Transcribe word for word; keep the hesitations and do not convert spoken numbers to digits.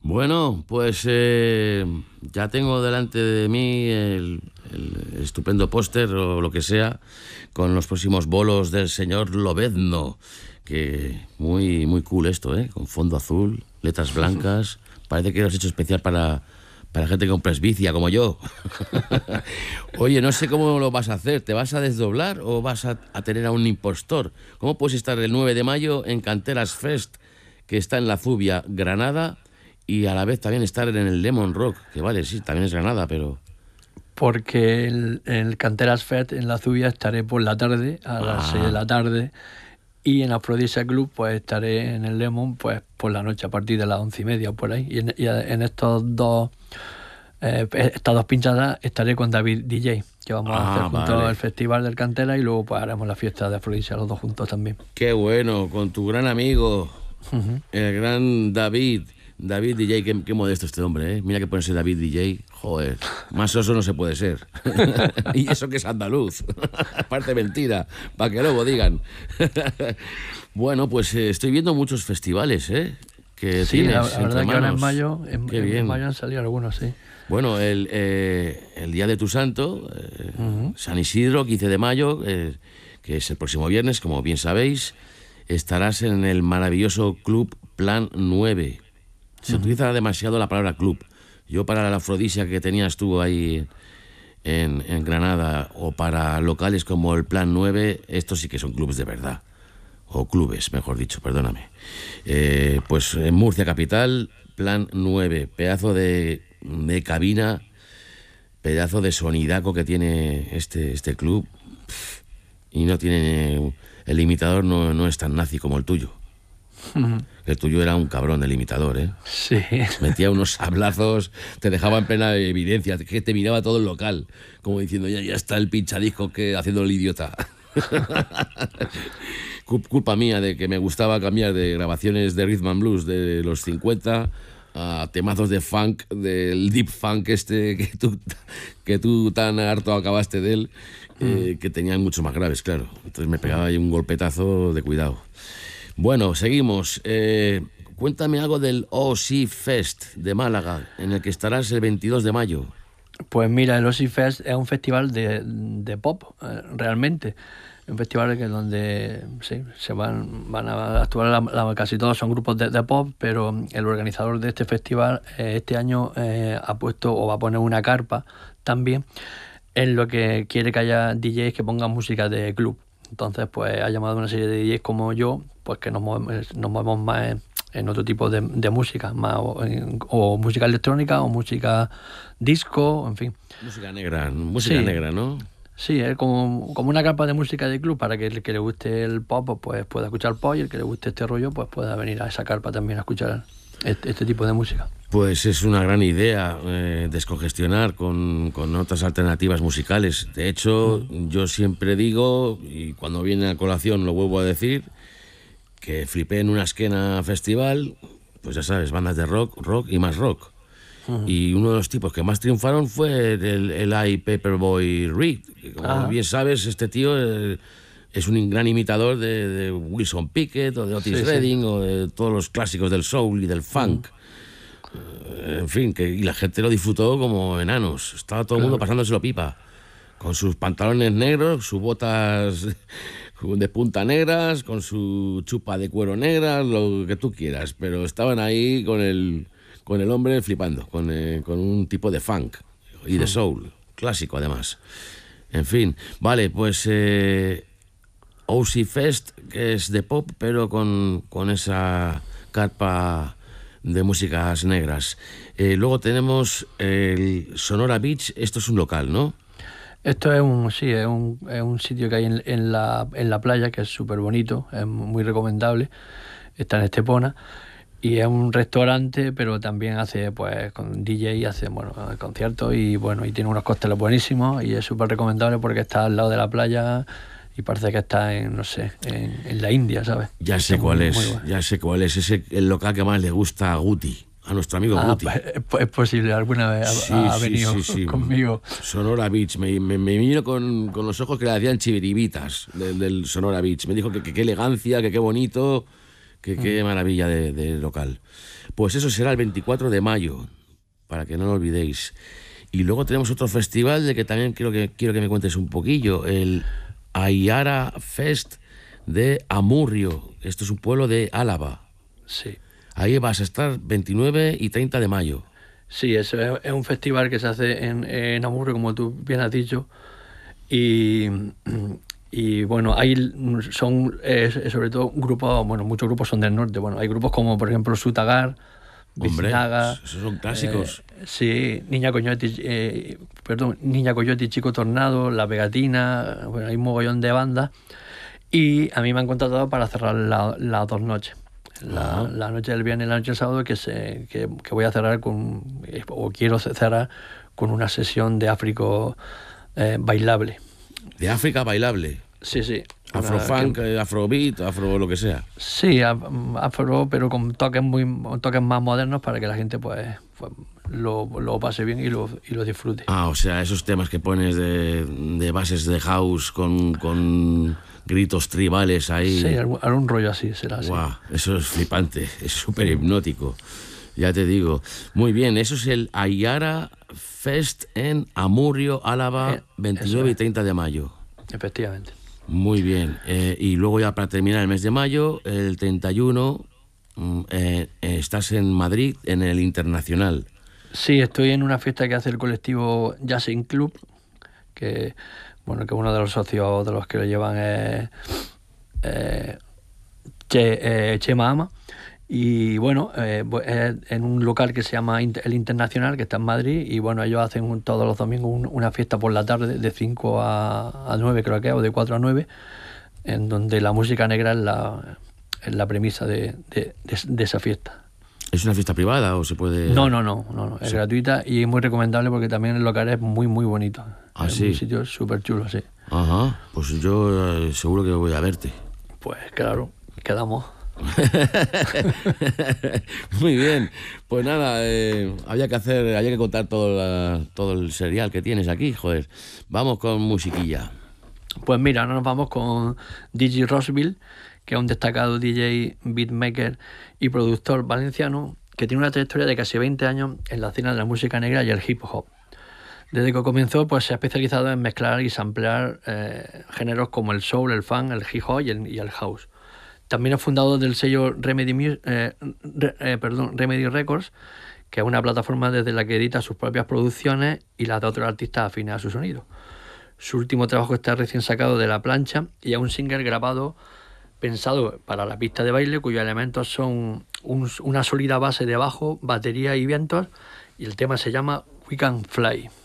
Bueno, pues eh, ya tengo delante de mí el, el estupendo póster o lo que sea con los próximos bolos del señor Lobezno, que muy muy cool esto, ¿eh? Con fondo azul, letras blancas, parece que lo has hecho especial para, para gente con presbicia como yo. Oye, no sé cómo lo vas a hacer, ¿te vas a desdoblar o vas a, a tener a un impostor? ¿Cómo puedes estar el nueve de mayo en Canteras Fest, que está en la Zubia, Granada, y a la vez también estar en el Lemon Rock, que vale, sí, también es Granada, pero... Porque el, el Canteras Fest en la Zubia estaré por la tarde, a las Ah. seis de la tarde, y en Afrodisia Club pues estaré en el Lemon pues por la noche a partir de las once y media por ahí. Y en, y en estos dos eh, estas dos pinchadas estaré con David D J, que vamos Ah, a hacer junto vale. al Festival del Cantera, y luego pues haremos la fiesta de Afrodisia los dos juntos también. Qué bueno, con tu gran amigo, Uh-huh. el gran David. David D J, qué, qué modesto este hombre, ¿eh? Mira que ponerse David D J, joder, más oso no se puede ser. Y eso que es andaluz. Aparte mentira, para que luego digan. Bueno, pues eh, estoy viendo muchos festivales, ¿eh? Que Sí, la, tienes la verdad entre que ahora en manos. mayo, en, Qué en bien. mayo han salido algunos, sí. Bueno, el, eh, el día de tu santo, eh, Uh-huh. San Isidro, quince de mayo, eh, que es el próximo viernes, como bien sabéis, estarás en el maravilloso Club Plan nueve. Se Uh-huh. utiliza demasiado la palabra club. Yo para la afrodisia que tenías tú ahí en, en Granada, o para locales como el Plan nueve, estos sí que son clubes de verdad. O clubes, mejor dicho, perdóname. Eh, pues en Murcia capital, Plan nueve, pedazo de, de cabina, pedazo de sonidaco que tiene este, este club. Pff, y no tiene... El imitador no, no es tan nazi como el tuyo. Uh-huh. El tuyo era un cabrón, el imitador, ¿eh? Sí. Metía unos sablazos, te dejaba en plena evidencia, que te miraba todo el local, como diciendo, ya, ya está el pinchadisco que haciendo el idiota. Culpa mía de que me gustaba cambiar de grabaciones de rhythm and blues de los cincuenta a temazos de funk, del deep funk este que tú, que tú tan harto acabaste de él, eh, que tenían mucho más graves, claro. Entonces me pegaba ahí un golpetazo de cuidado. Bueno, seguimos. Eh, cuéntame algo del O S I Fest de Málaga, en el que estarás el veintidós de mayo. Pues mira, el O S I Fest es un festival de, de pop, eh, realmente. Un festival que donde sí, se van, van a actuar, la, la, casi todos son grupos de, de pop, pero el organizador de este festival eh, este año eh, ha puesto o va a poner una carpa también, en lo que quiere que haya D Js que pongan música de club. Entonces pues ha llamado a una serie de D Js como yo, pues que nos movemos, nos movemos más en, en otro tipo de, de música, más o, en, o música electrónica o música disco, en fin. Música negra, música sí. negra, ¿no? Sí, es como, como una capa de música de club para que el que le guste el pop pues pueda escuchar pop, y el que le guste este rollo pues pueda venir a esa carpa también a escuchar este, este tipo de música. Pues es una gran idea, eh, descongestionar con, con otras alternativas musicales. De hecho, mm. yo siempre digo, y cuando viene a colación lo vuelvo a decir, que flipé en una esquena festival, pues ya sabes, bandas de rock, rock y más rock. Uh-huh. Y uno de los tipos que más triunfaron fue el, el I. Paperboy Reed. Como ah. bien sabes, este tío eh, es un gran imitador de, de Wilson Pickett o de Otis sí, Redding sí. o de todos los clásicos del soul y del funk. Uh-huh. En fin, que y la gente lo disfrutó como enanos. Estaba todo el claro. mundo pasándoselo pipa. Con sus pantalones negros, sus botas de punta negras, con su chupa de cuero negra, lo que tú quieras. Pero estaban ahí con el... con el hombre flipando, con, eh, con un tipo de funk y de soul, clásico además. En fin, vale, pues eh, O S I Fest, que es de pop, pero con, con esa carpa de músicas negras. Eh, luego tenemos el Sonora Beach, esto es un local, ¿no? Esto es un, sí, es un, es un sitio que hay en, en, la, en la playa, que es súper bonito, es muy recomendable, está en Estepona. Y es un restaurante, pero también hace, pues, con D J, hace, bueno, conciertos y, bueno, y tiene unos cócteles buenísimos y es súper recomendable porque está al lado de la playa y parece que está en, no sé, en, en la India, ¿sabes? Ya sé cuál es, bueno. ya sé cuál es. Es el local que más le gusta a Guti, a nuestro amigo ah, Guti. Pues, es posible, alguna vez sí, ha, ha sí, venido sí, sí. conmigo. Sonora Beach, me, me, me vino con, con los ojos que le hacían chiviribitas del, del Sonora Beach. Me dijo que qué elegancia, que qué bonito... Qué, qué maravilla de, de local. Pues eso será el veinticuatro de mayo, para que no lo olvidéis. Y luego tenemos otro festival de que también quiero que, quiero que me cuentes un poquillo, el Aiara Fest de Amurrio. Esto es un pueblo de Álava. Sí. Ahí vas a estar veintinueve y treinta de mayo. Sí, eso es, es un festival que se hace en, en Amurrio, como tú bien has dicho. Y, y bueno, ahí son eh, sobre todo grupos, bueno, muchos grupos son del norte. Bueno, hay grupos como, por ejemplo, Sutagar, Hombre, Biznaga, esos son clásicos. Eh, sí, Niña Coyote, eh, perdón, Niña Coyote y Chico Tornado, La Pegatina, bueno, hay un mogollón de bandas. Y a mí me han contratado para cerrar la, las dos noches. La, Ah. la noche del viernes y la noche del sábado, que, se, que, que voy a cerrar con, o quiero cerrar con una sesión de África eh, bailable. De África bailable. Sí, sí. Afrofunk, que, afrobeat, afro lo que sea. Sí, afro, pero con toques muy toques más modernos para que la gente pues, pues lo, lo pase bien y lo, y lo disfrute. Ah, o sea, esos temas que pones de, de bases de house con, con gritos tribales ahí. Sí, algún, algún rollo así será así. Wow, eso es flipante, es súper hipnótico. Ya te digo. Muy bien, eso es el Aiara Fest en Amurrio, Álava, Eh, veintinueve es. y treinta de mayo. Efectivamente. Muy bien. Eh, y luego ya para terminar el mes de mayo, el treinta y uno, eh, eh, estás en Madrid, en el Internacional. Sí, estoy en una fiesta que hace el colectivo Jazzing Club, que bueno, que uno de los socios de los que lo llevan es eh, Che, eh, Chema Ama. Y bueno, eh, es en un local que se llama El Internacional, que está en Madrid, y bueno, ellos hacen un, todos los domingos un, una fiesta por la tarde, de cinco a nueve creo que es, o de cuatro a nueve, en donde la música negra es la, es la premisa de, de, de, de esa fiesta. ¿Es una fiesta privada o se puede...? No, no, no, no, no. Es sí. gratuita y es muy recomendable porque también el local es muy, muy bonito. ¿Ah, es sí? un sitio súper chulo, sí. Ajá, pues yo eh, seguro que voy a verte. Pues claro, quedamos. Muy bien, pues nada, eh, había que hacer, había que contar todo, la, todo el serial que tienes aquí, joder. Vamos con musiquilla. Pues mira, ahora nos vamos con D J Rossville, que es un destacado D J, beatmaker y productor valenciano que tiene una trayectoria de casi veinte años en la escena de la música negra y el hip hop. Desde que comenzó, pues se ha especializado en mezclar y samplear eh, géneros como el soul, el funk, el hip hop y el, y el house. También es fundador del sello Remedy, eh, re, eh, perdón, Remedy Records, que es una plataforma desde la que edita sus propias producciones y las de otros artistas afines a su sonido. Su último trabajo está recién sacado de la plancha y es un single grabado pensado para la pista de baile, cuyos elementos son un, una sólida base de bajo, batería y vientos, y el tema se llama We Can Fly.